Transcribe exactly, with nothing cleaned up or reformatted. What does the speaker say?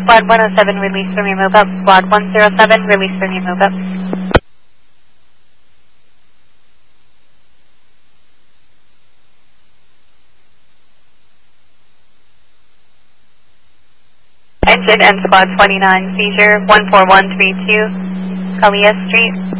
Squad one oh seven, release from your move up. Squad one oh seven, release from your move up. Engine and Squad twenty-nine, seizure one four one three two, Kalia Street.